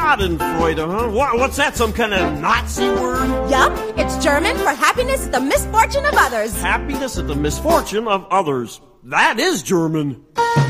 Schadenfreude, huh? What's that, some kind of Nazi word? Yup, it's German for happiness at the misfortune of others. Happiness at the misfortune of others. That is German.